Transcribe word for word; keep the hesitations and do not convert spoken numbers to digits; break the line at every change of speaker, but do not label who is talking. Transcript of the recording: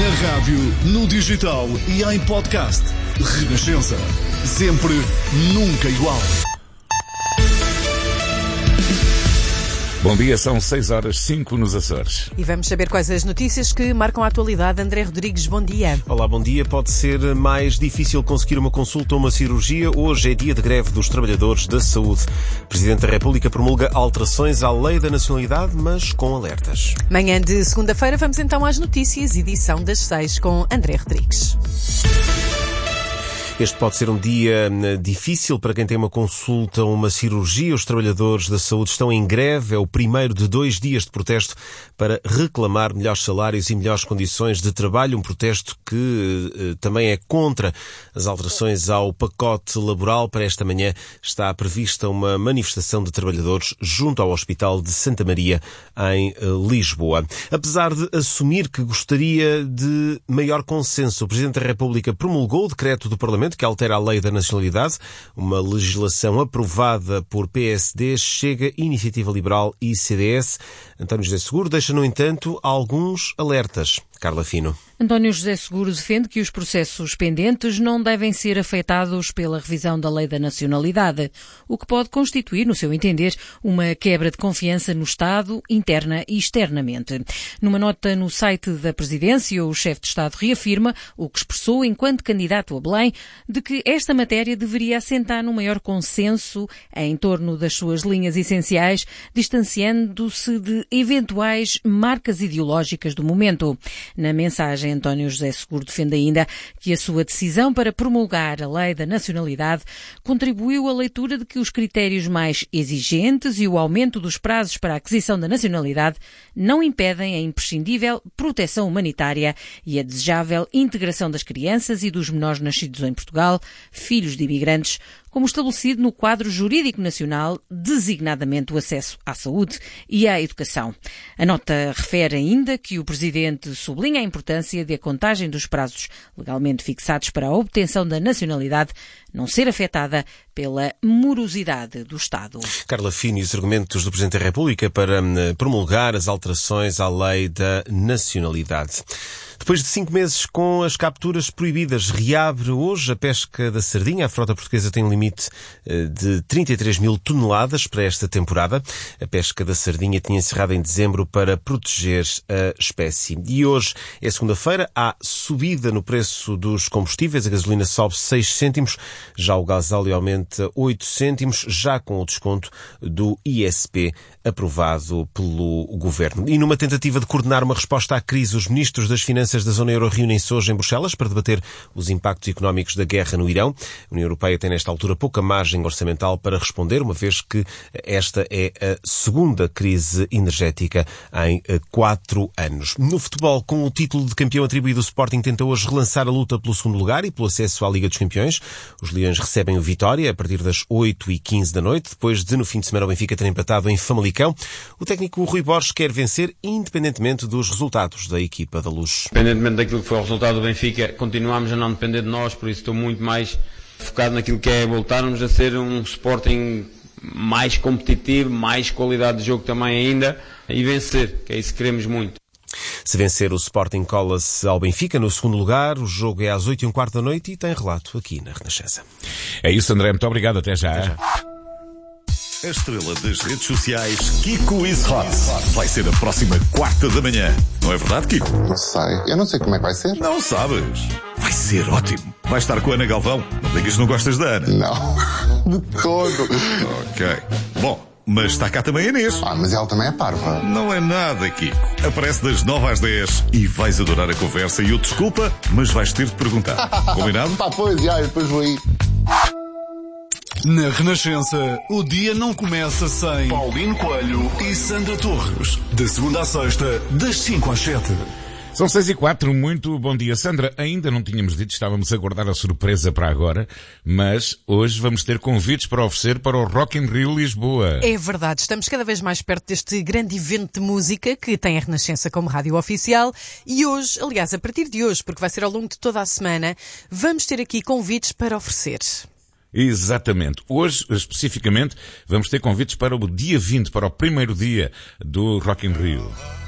Na rádio, no digital e em podcast. Renascença. Sempre, nunca igual.
Bom dia, são seis horas cinco nos Açores.
E vamos saber quais as notícias que marcam a atualidade. André Rodrigues, bom dia.
Olá, bom dia. Pode ser mais difícil conseguir uma consulta ou uma cirurgia. Hoje é dia de greve dos trabalhadores da saúde. O Presidente da República promulga alterações à Lei da Nacionalidade, mas com alertas.
Manhã de segunda-feira, vamos então às notícias, edição das seis com André Rodrigues.
Este pode ser um dia difícil para quem tem uma consulta ou uma cirurgia. Os trabalhadores da saúde estão em greve. É o primeiro de dois dias de protesto para reclamar melhores salários e melhores condições de trabalho. Um protesto que eh, também é contra as alterações ao pacote laboral. Para esta manhã está prevista uma manifestação de trabalhadores junto ao Hospital de Santa Maria, em eh, Lisboa. Apesar de assumir que gostaria de maior consenso, o Presidente da República promulgou o decreto do Parlamento que altera a Lei da Nacionalidade, uma legislação aprovada por P S D, Chega, Iniciativa Liberal e C D S. António José Seguro deixa, no entanto, alguns alertas. Carla Fino.
António José Seguro defende que os processos pendentes não devem ser afetados pela revisão da Lei da Nacionalidade, o que pode constituir, no seu entender, uma quebra de confiança no Estado, interna e externamente. Numa nota no site da Presidência, o chefe de Estado reafirma o que expressou enquanto candidato a Belém, de que esta matéria deveria assentar num maior consenso em torno das suas linhas essenciais, distanciando-se de eventuais marcas ideológicas do momento. Na mensagem, António José Seguro defende ainda que a sua decisão para promulgar a Lei da Nacionalidade contribuiu à leitura de que os critérios mais exigentes e o aumento dos prazos para a aquisição da nacionalidade não impedem a imprescindível proteção humanitária e a desejável integração das crianças e dos menores nascidos em Portugal, filhos de imigrantes, como estabelecido no quadro jurídico nacional, designadamente o acesso à saúde e à educação. A nota refere ainda que o Presidente sublinha a importância de a contagem dos prazos legalmente fixados para a obtenção da nacionalidade não ser afetada pela morosidade do Estado.
Carla Fino e os argumentos do Presidente da República para promulgar as alterações à Lei da Nacionalidade. Depois de cinco meses com as capturas proibidas, reabre hoje a pesca da sardinha. A frota portuguesa tem um limite de trinta e três mil toneladas para esta temporada. A pesca da sardinha tinha encerrado em dezembro para proteger a espécie. E hoje é segunda-feira, há subida no preço dos combustíveis. A gasolina sobe seis cêntimos, já o gasóleo aumenta oito cêntimos, já com o desconto do I S P aprovado pelo Governo. E numa tentativa de coordenar uma resposta à crise, os ministros das Finanças da Zona Euro reúnem-se hoje em Bruxelas para debater os impactos económicos da guerra no Irão. A União Europeia tem nesta altura pouca margem orçamental para responder, uma vez que esta é a segunda crise energética em quatro anos. No futebol, com o título de campeão atribuído, o Sporting tenta hoje relançar a luta pelo segundo lugar e pelo acesso à Liga dos Campeões. Os Leões recebem o Vitória a partir das oito e quinze da noite, depois de no fim de semana o Benfica ter empatado em Famalicão. O técnico Rui Borges quer vencer independentemente dos resultados da equipa da Luz.
Independentemente daquilo que foi o resultado do Benfica, continuamos a não depender de nós, por isso estou muito mais focado naquilo que é voltarmos a ser um Sporting mais competitivo, mais qualidade de jogo também ainda, e vencer, que é isso que queremos muito.
Se vencer, o Sporting cola-se ao Benfica no segundo lugar. O jogo é às oito e um quarto da noite e tem relato aqui na Renascença.
É isso, André. Muito obrigado. Até já.
Até já.
A estrela das redes sociais, Kiko is Hot, vai ser a próxima quarta da manhã. Não é verdade, Kiko?
Não sei. Eu não sei como é que vai ser.
Não sabes. Vai ser ótimo. Vai estar com a Ana Galvão. Não digas que não gostas da Ana.
Não. De todo.
Ok. Bom, mas está cá também a Inês.
Ah, mas ela também é parva.
Não é nada, Kiko. Aparece das nove às dez e vais adorar a conversa. E eu desculpa, mas vais ter de perguntar. Combinado?
Pá, pois, já, depois vou aí.
Na Renascença, o dia não começa sem Paulino Coelho e Sandra Torres. De segunda à sexta, das cinco às sete.
São seis e quatro, muito bom dia. Sandra, ainda não tínhamos dito, estávamos a guardar a surpresa para agora, mas hoje vamos ter convites para oferecer para o Rock in Rio Lisboa.
É verdade, estamos cada vez mais perto deste grande evento de música que tem a Renascença como rádio oficial e hoje, aliás, a partir de hoje, porque vai ser ao longo de toda a semana, vamos ter aqui convites para oferecer.
Exatamente. Hoje, especificamente, vamos ter convites para o dia vinte, para o primeiro dia do Rock in Rio.